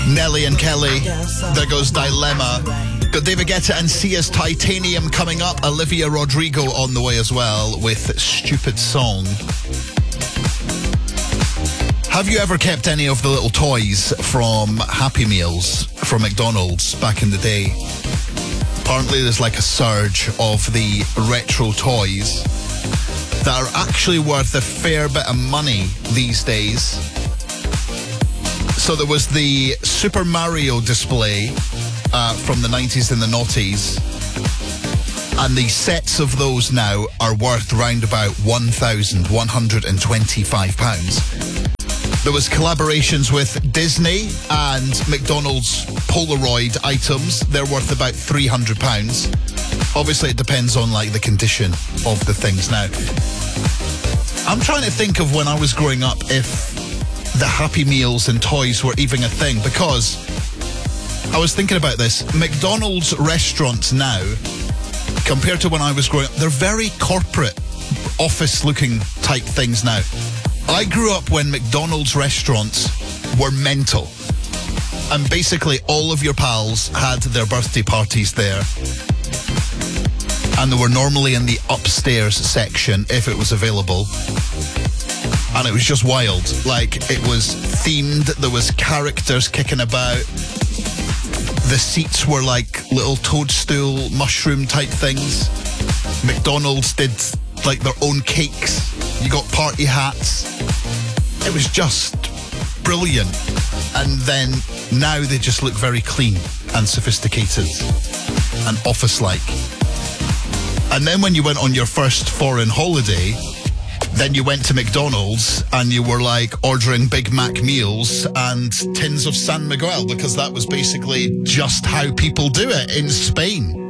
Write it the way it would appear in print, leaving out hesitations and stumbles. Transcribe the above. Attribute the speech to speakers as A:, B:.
A: Nelly and Kelly, there goes Dilemma. Got David Guetta and Sia's Titanium coming up. Olivia Rodrigo on the way as well with Stupid Song. Have you ever kept any of the little toys from Happy Meals from McDonald's back in the day? Apparently there's like a surge of the retro toys that are actually worth a fair bit of money these days. So there was the Super Mario display from the 90s and the noughties, and the sets of those now are worth round about £1,125. There was collaborations with Disney and McDonald's Polaroid items. They're worth about £300. Obviously, it depends on like the condition of the things now. I'm trying to think of when I was growing up if the Happy Meals and toys were even a thing, because I was thinking about this. McDonald's restaurants now, compared to when I was growing up, they're very corporate, office-looking type things now. I grew up when McDonald's restaurants were mental. And basically all of your pals had their birthday parties there. And they were normally in the upstairs section if it was available. And it was just wild. Like, it was themed. There was characters kicking about. The seats were like little toadstool mushroom type things. McDonald's did like their own cakes. You got party hats. It was just brilliant. And then now they just look very clean and sophisticated and office-like. And then when you went on your first foreign holiday, then you went to McDonald's and you were like ordering Big Mac meals and tins of San Miguel, because that was basically just how people do it in Spain.